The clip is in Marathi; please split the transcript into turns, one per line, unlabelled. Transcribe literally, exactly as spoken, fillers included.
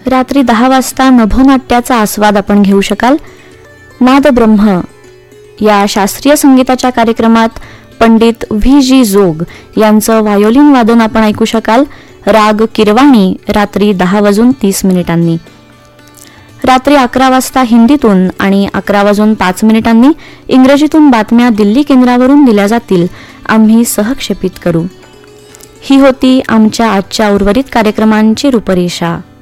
रात्री दहा वाजता नभोनाट्याचा आस्वाद आपण घेऊ शकाल. नाद ब्रह्म या शास्त्रीय संगीताच्या कार्यक्रमात पंडित व्ही जी जोग यांचं व्हायोलिन वादन आपण ऐकू शकाल. राग किरवाणी रात्री दहा वाजून तीस मिनिटांनी. रात्री अकरा वाजता हिंदीतून आणि अकरा वाजून पाच मिनिटांनी इंग्रजीतून बातम्या दिल्ली केंद्रावरून दिल्या जातील. आम्ही सहक्षेपित करू. ही होती आमच्या आजच्या उर्वरित कार्यक्रमांची रूपरेषा.